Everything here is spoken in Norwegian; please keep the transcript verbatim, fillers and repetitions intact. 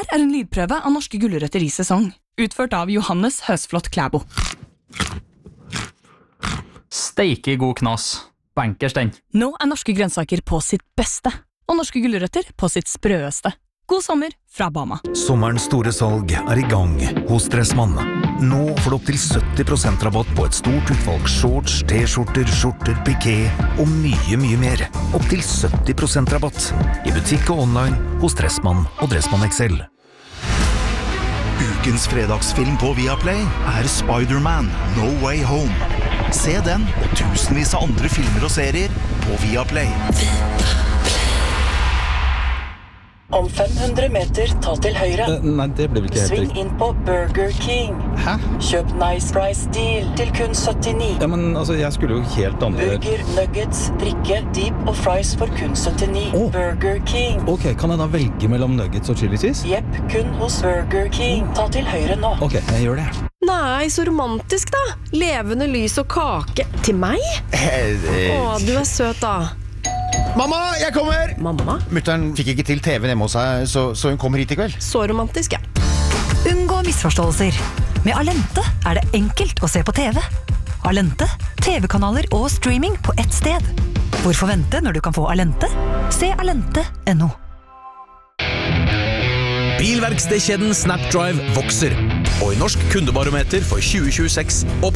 er en lydprøve av norske gulrøtter i sesong, utført av Johannes Høsflot Klæbo. Steike god knas. Bankers den. Nå er norske grønnsaker på sitt beste, og norske gulrøtter på sitt sprøeste. God sommer fra Bama. Sommerens store salg er i gang hos Dressmann. Nå får du opp til sytti prosent rabatt på et stort utvalg shorts, t-skjorter, skjorter, piké og mye, mye mer. Opp til sytti prosent rabatt i butikk og online hos Dressmann og Dressmann X L. Ukens fredagsfilm på Viaplay er Spider-Man No Way Home. Se den og tusenvis av andre filmer og serier på Viaplay. Om fem hundre meter, ta til høyre. Uh, nei, det blir vel ikke helt Sving riktig. inn på Burger King. Hæ? Kjøp Nice Price Deal til kun syttini. Ja, men altså, jeg skulle jo helt andre... Burger, nuggets, drikke, dip og fries for kun syttini. Oh. Burger King. Ok, kan jeg da velge mellom nuggets og chili cheese? Jepp, kun hos Burger King. Ta til høyre nå. Ok, jeg gjør det. Nei, så romantisk da. Levende lys og kake. Til meg? Å, du er søt da. Mamma, jeg kommer! Mamma? Mutteren fikk ikke til T V-en hjemme hos seg, så, så hun kommer hit i kveld. Så romantisk, ja. Unngå misforståelser. Med Alente er det enkelt å se på T V. Alente, T V-kanaler og streaming på ett sted. Hvorfor vente når du kan få Alente? Se alente punktum no. Bilverkstedkjeden Snapdrive vokser, og i Norsk Kundebarometer for tjue tjueseks opp